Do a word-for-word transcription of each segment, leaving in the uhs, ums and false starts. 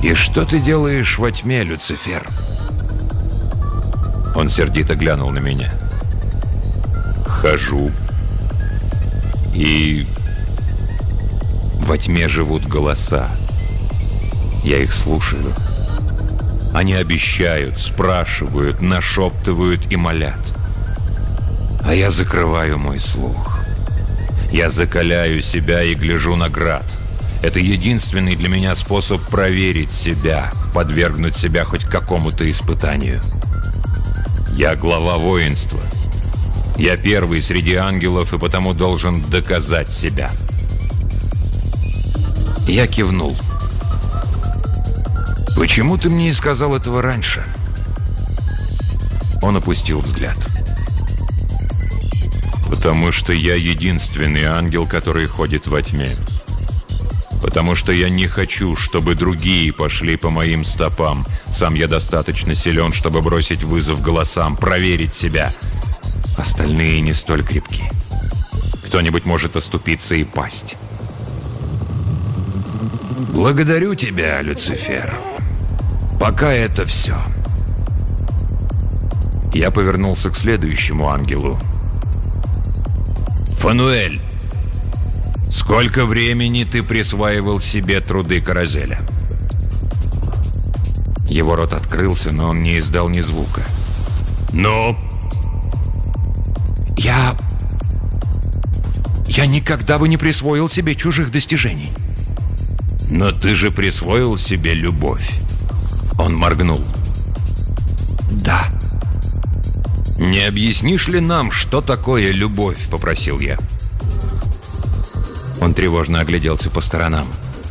«И что ты делаешь во тьме, Люцифер?» Он сердито глянул на меня. «Хожу. И во тьме живут голоса. Я их слушаю. Они обещают, спрашивают, нашептывают и молят. А я закрываю мой слух. Я закаляю себя и гляжу на град. Это единственный для меня способ проверить себя, подвергнуть себя хоть какому-то испытанию. Я глава воинства. Я первый среди ангелов и потому должен доказать себя». Я кивнул. «Почему ты мне не сказал этого раньше?» Он опустил взгляд. «Потому что я единственный ангел, который ходит во тьме. Потому что я не хочу, чтобы другие пошли по моим стопам. Сам я достаточно силен, чтобы бросить вызов голосам, проверить себя. Остальные не столь крепки. Кто-нибудь может оступиться и пасть». «Благодарю тебя, Люцифер. Пока это все». Я повернулся к следующему ангелу. «Фануэль, сколько времени ты присваивал себе труды Каразеля?» Его рот открылся, но он не издал ни звука. «Ну?» «Я... я никогда бы не присвоил себе чужих достижений». «Но ты же присвоил себе любовь». Он моргнул. «Да». «Не объяснишь ли нам, что такое любовь?» — попросил я. Он тревожно огляделся по сторонам.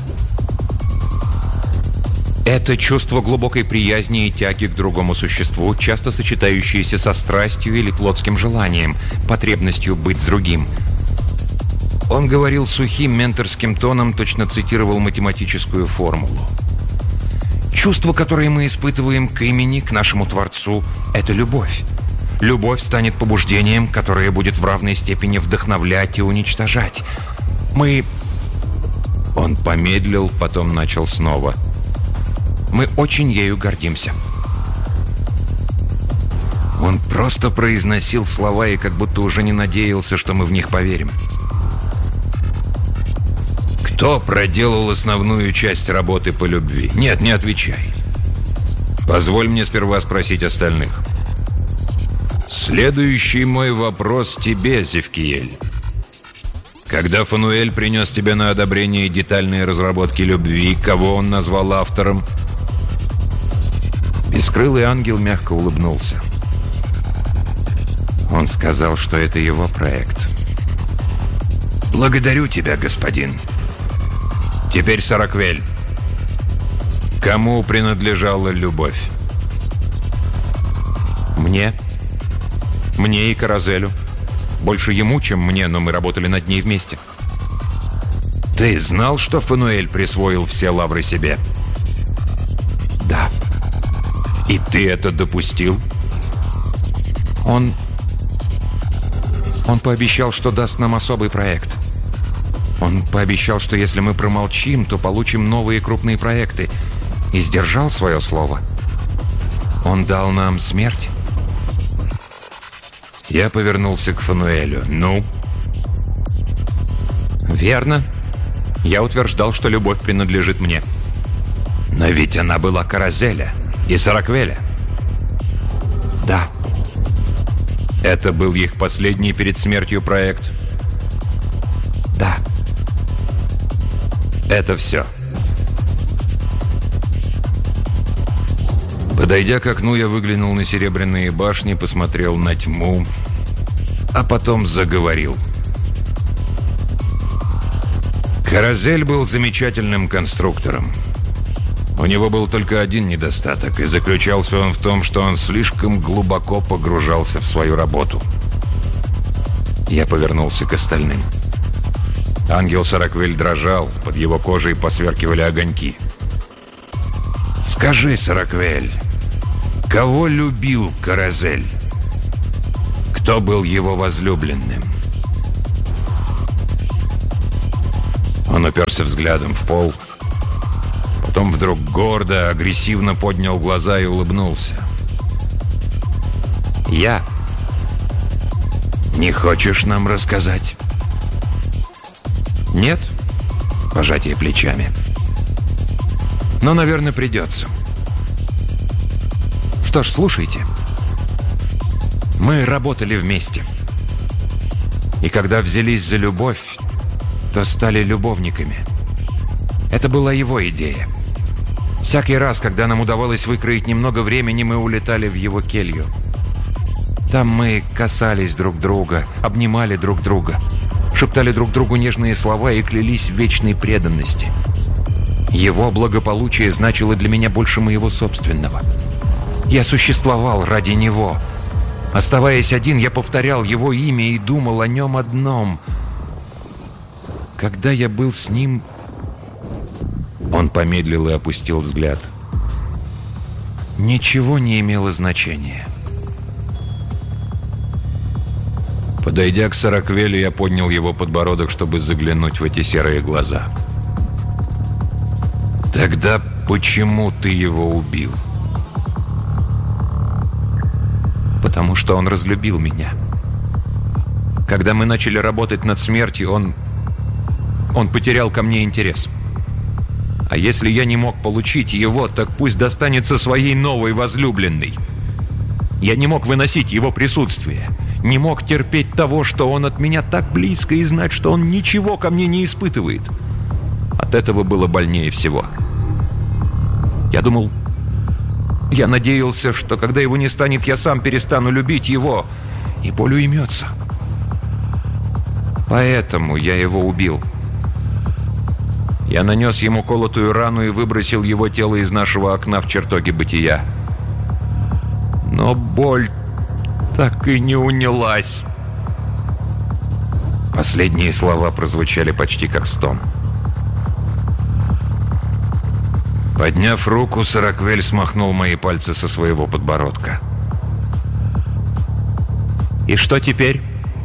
«Это чувство глубокой приязни и тяги к другому существу, часто сочетающееся со страстью или плотским желанием, потребностью быть с другим». Он говорил сухим менторским тоном, точно цитировал математическую формулу. «Чувство, которое мы испытываем к имени, к нашему Творцу, — это любовь. Любовь станет побуждением, которое будет в равной степени вдохновлять и уничтожать. Мы...» Он помедлил, потом начал снова. «Мы очень ею гордимся». Он просто произносил слова и как будто уже не надеялся, что мы в них поверим. «Кто проделал основную часть работы по любви?» «Нет, не отвечай. Позволь мне сперва спросить остальных». «Следующий мой вопрос тебе, Зевкиэль. Когда Фануэль принес тебе на одобрение детальные разработки любви, кого он назвал автором?» Бескрылый ангел мягко улыбнулся. Он сказал, что это его проект. «Благодарю тебя, господин. Теперь Сараквель. Кому принадлежала любовь?» «Мне. Мне и Каразелю. Больше ему, чем мне, но мы работали над ней вместе». «Ты знал, что Фануэль присвоил все лавры себе?» «Да». «И ты это допустил?» «Он... он пообещал, что даст нам особый проект. Он пообещал, что если мы промолчим, то получим новые крупные проекты. И сдержал свое слово. Он дал нам смерть». Я повернулся к Фануэлю. «Ну?» «Верно. Я утверждал, что любовь принадлежит мне». «Но ведь она была Каразеля и Сараквеля». «Да». «Это был их последний перед смертью проект?» «Да». «Это все». Подойдя к окну, я выглянул на серебряные башни, посмотрел на тьму, а потом заговорил. Каразель был замечательным конструктором. У него был только один недостаток, и заключался он в том, что он слишком глубоко погружался в свою работу. Я повернулся к остальным. Ангел Сараквель дрожал, под его кожей посверкивали огоньки. «Скажи, Сараквель, кого любил Каразель? Кто был его возлюбленным?» Он уперся взглядом в пол, Потом вдруг гордо, агрессивно поднял глаза и улыбнулся. «Я? Не хочешь нам рассказать?» «Нет?» — пожатие плечами. «Но, наверное, придется. Что ж, слушайте. Мы работали вместе. И когда взялись за любовь, то стали любовниками. Это была его идея. Всякий раз, когда нам удавалось выкроить немного времени, мы улетали в его келью. Там мы касались друг друга, обнимали друг друга, шептали друг другу нежные слова и клялись в вечной преданности. Его благополучие значило для меня больше моего собственного. Я существовал ради него. Оставаясь один, я повторял его имя и думал о нем одном. Когда я был с ним... Он помедлил и опустил взгляд. Ничего не имело значения. Подойдя к Сараквелю, я поднял его подбородок, чтобы заглянуть в эти серые глаза. «Тогда почему ты его убил?» «Потому что он разлюбил меня. Когда мы начали работать над смертью, он... он потерял ко мне интерес. А если я не мог получить его, так пусть достанется своей новой возлюбленной. Я не мог выносить его присутствие. Не мог терпеть того, что он от меня так близко, и знать, что он ничего ко мне не испытывает. От этого было больнее всего. Я думал... Я надеялся, что когда его не станет, я сам перестану любить его, и боль уймется. Поэтому я его убил. Я нанес ему колотую рану и выбросил его тело из нашего окна в чертоге бытия. Но боль так и не унялась. Последние слова прозвучали почти как стон. Подняв руку, Сараквель смахнул мои пальцы со своего подбородка. «И что теперь?»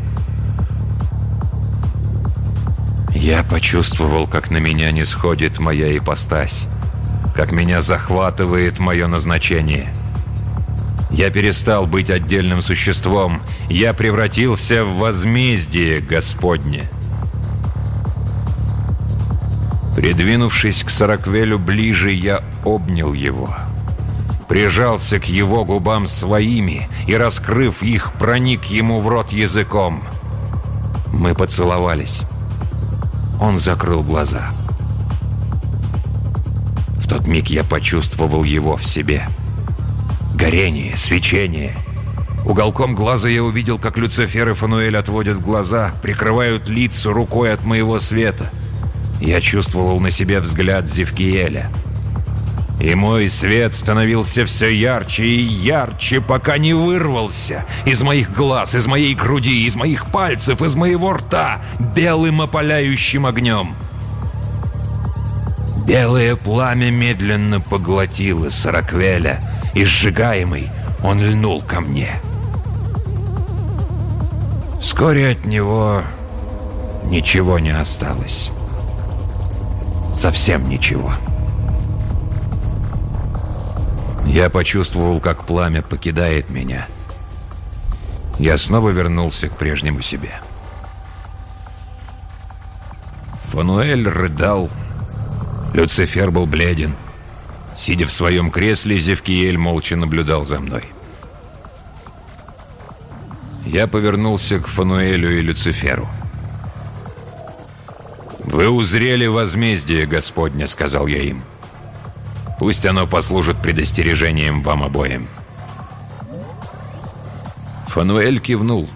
Я почувствовал, как на меня не сходит моя ипостась, как меня захватывает мое назначение. Я перестал быть отдельным существом. Я превратился в возмездие Господне. Придвинувшись к Сараквелю ближе, я обнял его. Прижался к его губам своими и, раскрыв их, проник ему в рот языком. Мы поцеловались. Он закрыл глаза. В тот миг я почувствовал его в себе. Горение, свечение. Уголком глаза я увидел, как Люцифер и Фануэль отводят глаза, прикрывают лица рукой от моего света. Я чувствовал на себе взгляд Зевкиэля. И мой свет становился все ярче и ярче, пока не вырвался из моих глаз, из моей груди, из моих пальцев, из моего рта белым опаляющим огнем. Белое пламя медленно поглотило Сараквеля, и сжигаемый он льнул ко мне. Вскоре от него ничего не осталось. Совсем ничего. Я почувствовал, как пламя покидает меня. Я снова вернулся к прежнему себе. Фануэль рыдал. Люцифер был бледен. Сидя в своем кресле, Зевкиэль молча наблюдал за мной. Я повернулся к Фануэлю и Люциферу. «Вы узрели возмездие Господне», — сказал я им. «Пусть оно послужит предостережением вам обоим». Фануэль кивнул.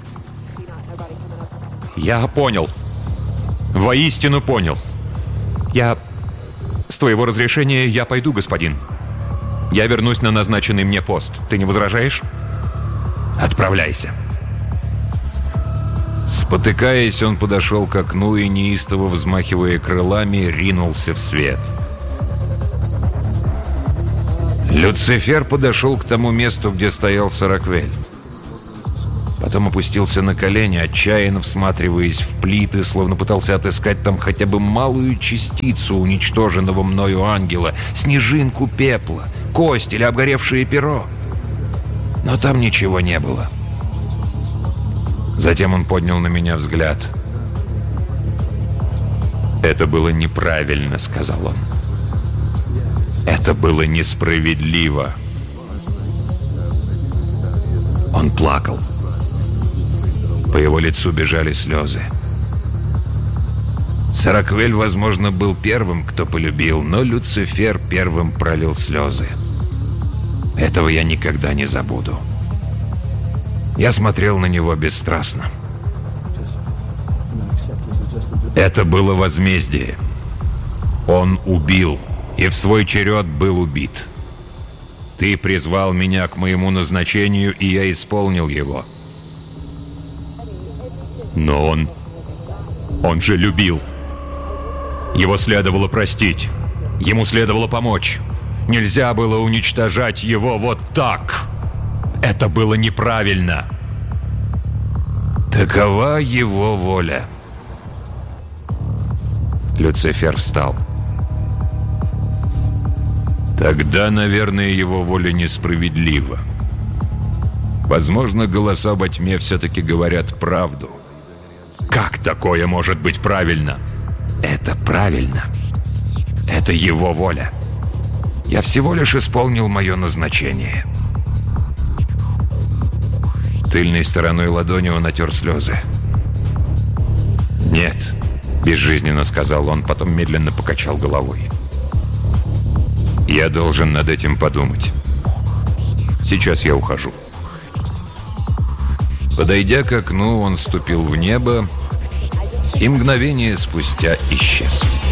«Я понял. Воистину понял. Я... С твоего разрешения я пойду, господин. Я вернусь на назначенный мне пост. Ты не возражаешь?» «Отправляйся». Спотыкаясь, он подошел к окну и, неистово взмахивая крылами, ринулся в свет. Люцифер подошел к тому месту, где стоял Сараквель. Потом опустился на колени, отчаянно всматриваясь в плиты, словно пытался отыскать там хотя бы малую частицу уничтоженного мною ангела, снежинку пепла, кость или обгоревшее перо. Но там ничего не было. Затем он поднял на меня взгляд. «Это было неправильно», — сказал он. «Это было несправедливо». Он плакал. По его лицу бежали слезы. Сараквель, возможно, был первым, кто полюбил, но Люцифер первым пролил слезы. Этого я никогда не забуду. Я смотрел на него бесстрастно. Это было возмездие. Он убил, и в свой черед был убит. Ты призвал меня к моему назначению, и я исполнил его. Но он... он же любил. Его следовало простить. Ему следовало помочь. Нельзя было уничтожать его вот так. Это было неправильно. Такова его воля. Люцифер встал. Тогда, наверное, его воля несправедлива. Возможно, голоса во тьме все-таки говорят правду. Как такое может быть правильно? Это правильно. Это его воля. Я всего лишь исполнил мое назначение. Тыльной стороной ладони он отер слезы. «Нет», — безжизненно сказал он, потом медленно покачал головой. «Я должен над этим подумать. Сейчас я ухожу». Подойдя к окну, он ступил в небо и мгновение спустя исчез.